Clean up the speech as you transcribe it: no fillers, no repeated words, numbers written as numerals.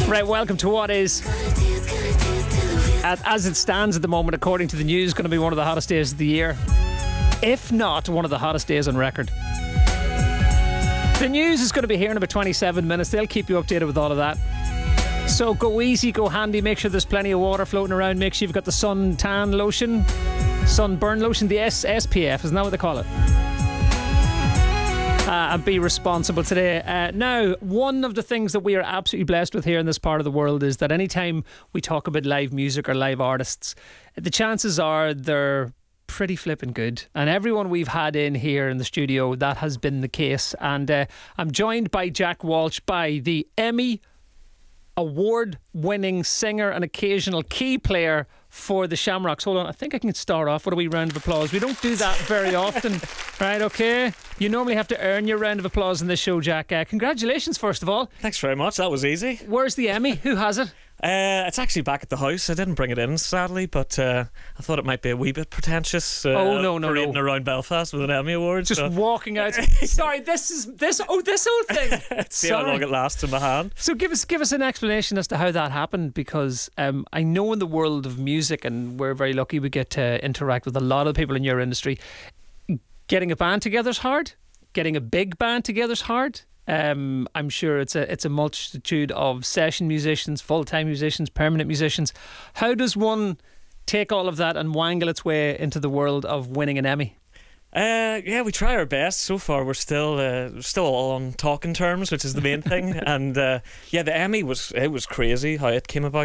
Right, welcome to what is, as it stands at the moment, according to the news, going to be one of the hottest days of the year. If not one of the hottest days on record. The news is going to be here in about 27 minutes. They'll keep you updated with all of that. So go easy, go handy, make sure there's plenty of water floating around, make sure you've got the suntan lotion, sunburn lotion, the SPF, isn't that what they call it? And be responsible today. Now, one of the things that we are absolutely blessed with here in this part of the world is that anytime we talk about live music or live artists, the chances are they're pretty flipping good. And everyone we've had in here in the studio, that has been the case. And I'm joined by Jack Walsh, by the Emmy award-winning singer and occasional key player for the Shamrocks. Hold on, I think I can start off with a wee round of applause. We don't do that very often. Right, okay. You normally have to earn your round of applause in this show, Jack. Congratulations, first of all. Thanks very much, that was easy. Where's the Emmy? Who has it? It's actually back at the house. I didn't bring it in, sadly, but I thought it might be a wee bit pretentious. No. Parading around Belfast with an Emmy award. Just walking out. Sorry, this whole thing. See how long it lasts in my hand. So give us an explanation as to how that happened, because I know in the world of music, and we're very lucky we get to interact with a lot of people in your industry, getting a band together is hard. Getting a big band together is hard. I'm sure it's a multitude of session musicians, full-time musicians, permanent musicians. How does one take all of that and wangle its way into the world of winning an Emmy? Yeah, we try our best. So far we're still all on talking terms, which is the main thing. And yeah, the Emmy was crazy how it came about.